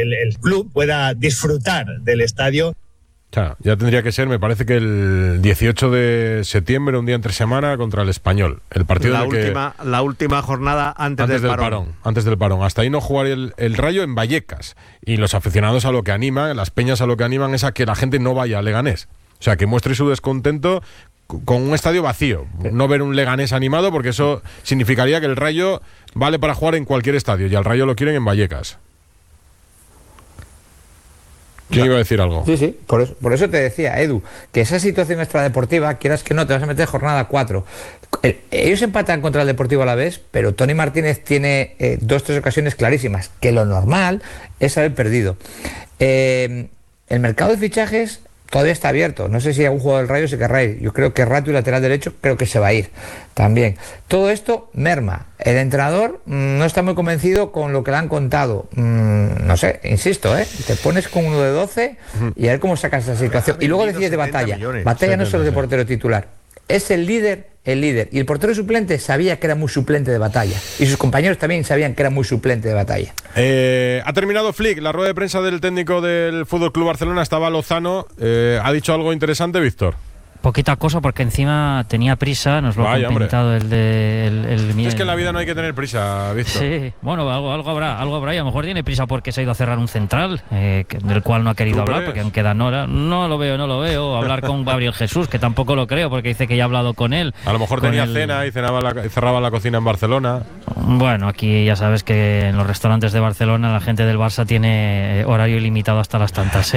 el club pueda disfrutar del estadio. Ya tendría que ser, me parece que el 18 de septiembre, un día entre semana, contra el Español. El partido la última jornada antes del parón. Antes del parón. Hasta ahí no jugaría el Rayo en Vallecas. Y los aficionados a lo que animan, las peñas a lo que animan es a que la gente no vaya a Leganés. O sea, que muestre su descontento con un estadio vacío. No ver un Leganés animado, porque eso significaría que el Rayo vale para jugar en cualquier estadio. Y al Rayo lo quieren en Vallecas. ¿Quién iba a decir algo? Sí, por eso te decía, Edu, que esa situación extradeportiva, quieras que no, te vas a meter jornada 4. Ellos empatan contra el Deportivo Alavés, pero Toni Martínez tiene 2-3 ocasiones clarísimas, que lo normal es haber perdido. El mercado de fichajes todavía está abierto. No sé si algún jugador del Rayo se querrá ir. Yo creo que Rato, y lateral derecho, creo que se va a ir también. Todo esto merma. El entrenador no está muy convencido con lo que le han contado. No sé, insisto, te pones con uno de 12 y a ver cómo sacas esa situación. Y luego decides de Batalla. Batalla no es solo de portero titular. Es el líder. Y el portero suplente sabía que era muy suplente de Batalla. Y sus compañeros también sabían que era muy suplente de Batalla. Ha terminado Flick, la rueda de prensa del técnico del Fútbol Club Barcelona. Estaba Lozano. ¿Ha dicho algo interesante, Víctor? Poquita cosa, porque encima tenía prisa, nos lo ha comentado el es que en la vida no hay que tener prisa, Víctor. Sí, bueno, algo habrá, y a lo mejor tiene prisa porque se ha ido a cerrar un central, del cual no ha querido hablar, porque aún quedan horas. No lo veo. Hablar con Gabriel Jesús, que tampoco lo creo, porque dice que ya ha hablado con él. A lo mejor tenía cena y cerraba la cocina en Barcelona. Bueno, aquí ya sabes que en los restaurantes de Barcelona la gente del Barça tiene horario ilimitado hasta las tantas,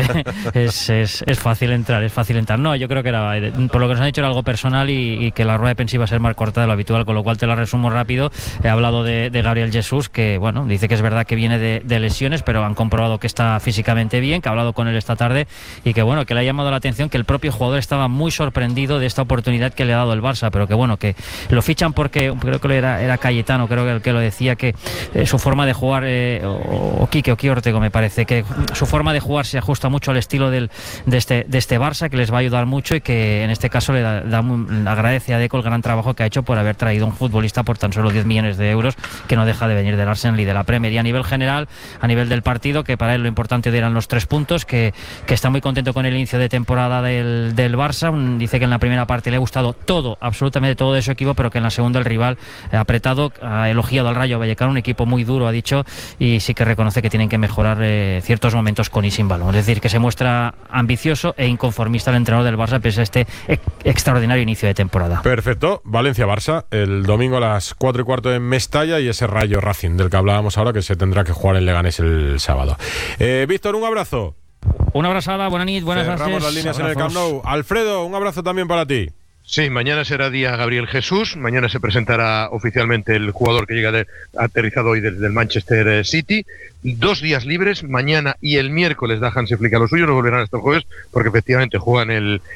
es fácil entrar, No, yo creo que era... Por lo que nos han dicho era algo personal y que la rueda de prensa iba a ser más corta de lo habitual, con lo cual te la resumo rápido. He hablado de Gabriel Jesús, que bueno, dice que es verdad que viene de lesiones, pero han comprobado que está físicamente bien, que ha hablado con él esta tarde y que bueno, que le ha llamado la atención que el propio jugador estaba muy sorprendido de esta oportunidad que le ha dado el Barça, pero que bueno, que lo fichan porque creo que era Cayetano, creo que el que lo decía, que su forma de jugar, o Quique Ortego me parece, que su forma de jugar se ajusta mucho al estilo de este Barça, que les va a ayudar mucho y que en este caso le agradece a Deco el gran trabajo que ha hecho por haber traído un futbolista por tan solo 10 millones de euros, que no deja de venir del Arsenal y de la Premier. Y a nivel general, a nivel del partido, que para él lo importante eran los 3 puntos, que está muy contento con el inicio de temporada del Barça. Dice que en la primera parte le ha gustado todo, absolutamente todo de su equipo, pero que en la segunda el rival apretado, ha elogiado al Rayo Vallecano, un equipo muy duro, ha dicho, y sí que reconoce que tienen que mejorar ciertos momentos con y sin balón. Es decir, que se muestra ambicioso e inconformista el entrenador del Barça pese a este extraordinario inicio de temporada. Perfecto. Valencia-Barça el domingo a las 4:15 en Mestalla, y ese Rayo Racing del que hablábamos ahora, que se tendrá que jugar en Leganés el sábado. Víctor, un abrazo. Una abrazada, buenas noches. Cerramos las líneas en el Camp Nou. Alfredo, un abrazo también para ti. Sí, mañana será día Gabriel Jesús. Mañana se presentará oficialmente el jugador que llega aterrizado hoy desde el Manchester City. 2 días libres, mañana y el miércoles da Hansi Flick a lo suyo. No volverán hasta el jueves porque efectivamente juegan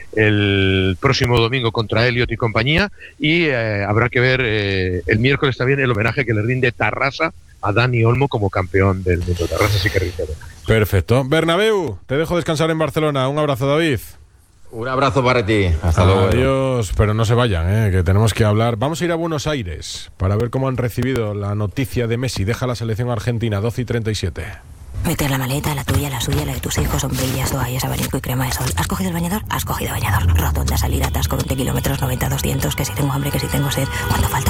el próximo domingo contra Elliot y compañía. Y habrá que ver el miércoles también el homenaje que le rinde Tarrasa a Dani Olmo como campeón del mundo. Tarrasa sí que rinde homenaje. Perfecto. Bernabéu, te dejo descansar en Barcelona. Un abrazo, David. Un abrazo para ti. Hasta luego. Adiós, pero no se vayan, que tenemos que hablar. Vamos a ir a Buenos Aires para ver cómo han recibido la noticia de Messi. Deja la selección argentina, 12:37. Meter la maleta, la tuya, la suya, la de tus hijos, sombrillas, toallas, abanico y crema de sol. ¿Has cogido el bañador? Has cogido bañador. Rotonda, salida, atasco, 20 kilómetros, 90, 200, que si tengo hambre, que si tengo sed. ¿Cuánto falta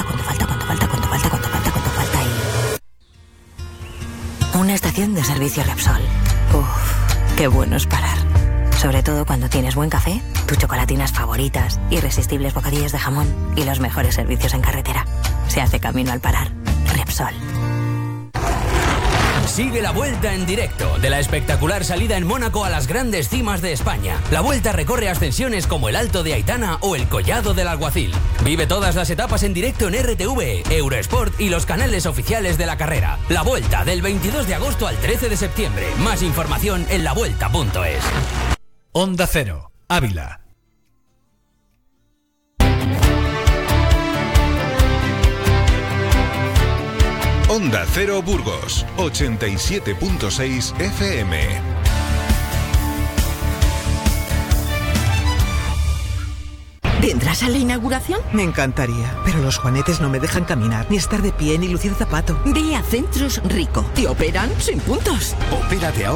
y...? Una estación de servicio Repsol. Uf, qué bueno es parar. Sobre todo cuando tienes buen café, tus chocolatinas favoritas, irresistibles bocadillos de jamón y los mejores servicios en carretera. Se hace camino al parar. Repsol. Sigue la Vuelta en directo, de la espectacular salida en Mónaco a las grandes cimas de España. La Vuelta recorre ascensiones como el Alto de Aitana o el Collado del Alguacil. Vive todas las etapas en directo en RTV, Eurosport y los canales oficiales de la carrera. La Vuelta, del 22 de agosto al 13 de septiembre. Más información en lavuelta.es. Onda Cero, Ávila. Onda Cero Burgos, 87.6 FM. ¿Vendrás a la inauguración? Me encantaría, pero los juanetes no me dejan caminar, ni estar de pie, ni lucir zapato. Ve a Centros Rico. Te operan sin puntos. Opérate ahora.